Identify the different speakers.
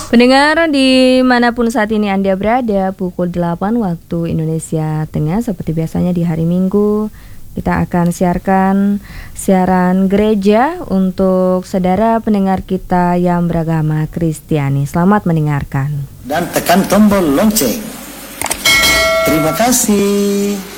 Speaker 1: Pendengar dimanapun saat ini Anda berada, pukul 8 waktu Indonesia Tengah, seperti biasanya di hari Minggu, kita akan siarkan siaran gereja untuk saudara pendengar kita yang beragama Kristiani. Selamat mendengarkan.
Speaker 2: Dan tekan tombol lonceng. Terima kasih.